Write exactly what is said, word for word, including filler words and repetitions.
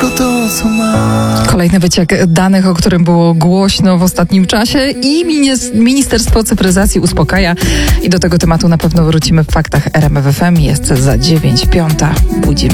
wszystko to, co mam. Kolejny wyciek danych, o którym było głośno w ostatnim czasie i minis- Ministerstwo Cyfryzacji uspokaja. I do tego tematu na pewno wrócimy w faktach R M F F M. Jest za dziewięć piąta. Budzimy.